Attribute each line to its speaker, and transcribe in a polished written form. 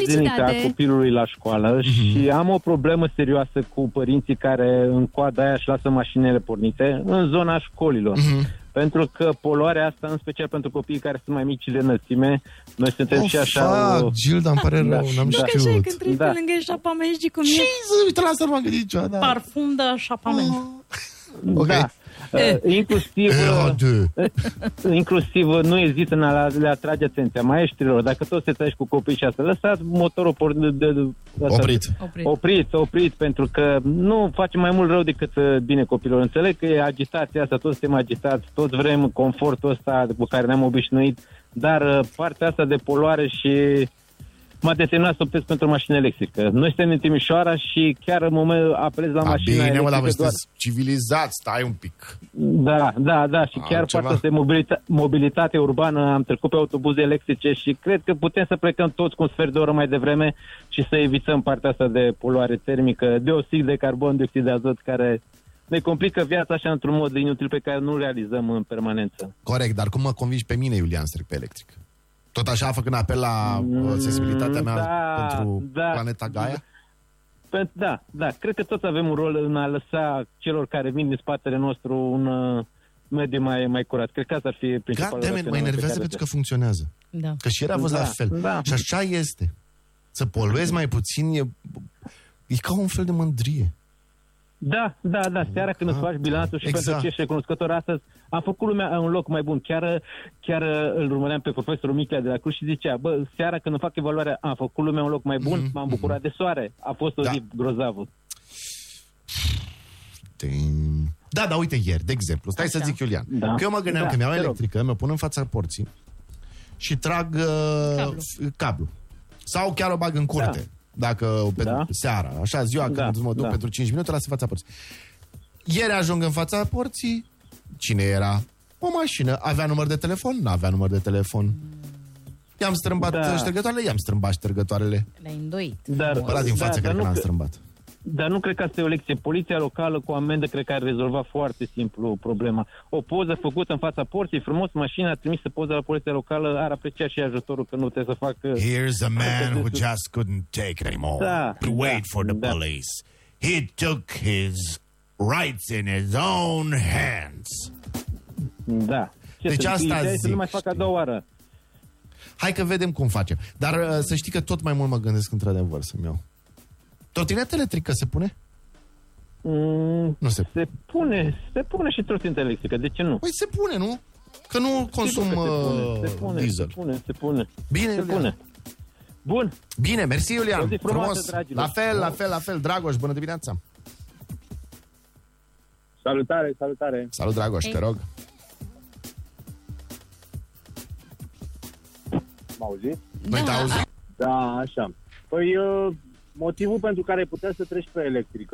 Speaker 1: zilnică a copilului la școală și am o problemă serioasă cu părinții care în coada aia își lasă mașinile pornite în zona școlilor. Pentru că poluarea asta, în special pentru copiii care sunt mai mici de înălțime, noi suntem și așa...
Speaker 2: Gilda, îmi pare rău, n-am știut.
Speaker 3: Că așa, când treci pe lângă eșapament, știi cum e?
Speaker 2: Uite, la asta nu m-am gândit niciodată.
Speaker 3: Parfum de eșapament.
Speaker 1: Da. Inclusiv nu ezită în a le atrage atenția maestrilor. Dacă tot se treci cu copii și asta, lăsați motorul oprit, pentru că nu face mai mult rău decât bine copilor. Înțeleg că e agitația asta, toți suntem agitați, toți vrem confortul ăsta cu care ne-am obișnuit, dar partea asta de poluare și m-a determinat să optez pentru o mașină electrică. Noi suntem în Timișoara și chiar în moment apelez la mașina electrică.
Speaker 2: Bine, dar sunteți civilizați, stai un pic.
Speaker 1: Da, și chiar partea de mobilitate urbană, am trecut pe autobuze electrice și cred că putem să plecăm toți cu un sfert de oră mai devreme și să evităm partea asta de poluare termică, dioxid de carbon, dioxid de azot, care ne complică viața așa într-un mod inutil pe care nu realizăm în permanență.
Speaker 2: Corect, dar cum mă convingi pe mine, Iulian, să trec pe electric? Tot așa, făcând apel la sensibilitatea mea pentru planeta Gaia?
Speaker 1: Da. Cred că toți avem un rol în a lăsa celor care vin din spatele nostru un mediu mai curat. Cred că asta ar fi principalul.
Speaker 2: Mă enervează pentru că funcționează.
Speaker 3: Da.
Speaker 2: Că și era fost la fel.
Speaker 1: Da.
Speaker 2: Și așa este. Să poluezi mai puțin e ca un fel de mândrie.
Speaker 1: Da. Seara când îți faci bilanțul și pentru ce ești recunoscător astăzi, am făcut lumea un loc mai bun. Chiar îl urmăream pe profesorul Miclea de la Cluj și zicea, seara când îmi fac evaluarea, am făcut lumea un loc mai bun, m-am bucurat de soare. A fost o zi grozavă.
Speaker 2: Da, uite ieri, de exemplu, stai să zic, Iulian, că eu mă gândeam că mi-au electrică, mi-o pun în fața porții și trag cablu. Sau chiar o bag în curte. Dacă seara, așa ziua, când mă duc pentru 5 minute, las în fața porții. Ieri ajung în fața porții, cine era? O mașină. Avea număr de telefon? N-avea număr de telefon. I-am strâmbat ștergătoarele? I-am strâmbat ștergătoarele.
Speaker 3: Le-ai îndoit.
Speaker 2: Ăla din față cred că n-am strâmbat.
Speaker 1: Dar nu cred că asta e o lecție. Poliția locală cu amendă cred că ar rezolva foarte simplu problema. O poză făcută în fața porții, frumos, mașina trimisă poza la poliția locală, ar aprecia și ajutorul că nu trebuie să facă...
Speaker 2: Here's a man who just couldn't take it anymore. To wait for the police. He took his rights in his own hands.
Speaker 1: Da.
Speaker 2: Deci asta zic.
Speaker 1: Să nu mai facă a doua oară.
Speaker 2: Hai că vedem cum facem. Dar să știi că tot mai mult mă gândesc într-adevăr să-mi iau. Trotinetă electrică se pune? Nu se
Speaker 1: pune. Se pune și trotinetă electrică. De ce nu?
Speaker 2: Păi se pune, nu? Că nu consum diesel.
Speaker 1: Se pune.
Speaker 2: Bine,
Speaker 1: se pune. Bun.
Speaker 2: Bine, mersi, Iulian.
Speaker 1: O zi frumoasă, dragilor.
Speaker 2: La fel. Dragoș, bună dimineața.
Speaker 4: Salutare.
Speaker 2: Salut, Dragoș, te rog.
Speaker 4: M-auzi?
Speaker 2: Noi te auzim.
Speaker 4: Da, așa. Păi, motivul pentru care puteai să treci pe electrică